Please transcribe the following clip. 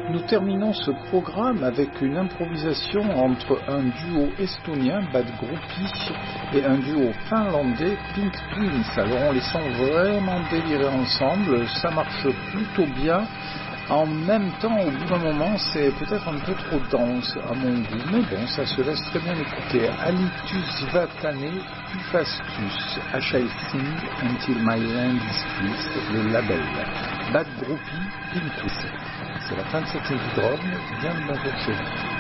Nous terminons ce programme avec une improvisation entre un duo estonien, Bad Groupie, et un duo finlandais, Pink Twins. Alors on les sent vraiment délirer ensemble, ça marche plutôt bien. En même temps, au bout d'un moment, c'est peut-être un peu trop dense à mon goût, mais bon, ça se laisse très bien écouter. Alitus Vatane, Pufastus, As I Sing Until My Land is Pleased, le label. Bad Groupie, Pink Twist. C'est la fin de cette épisode, bien de bonjour chez vous.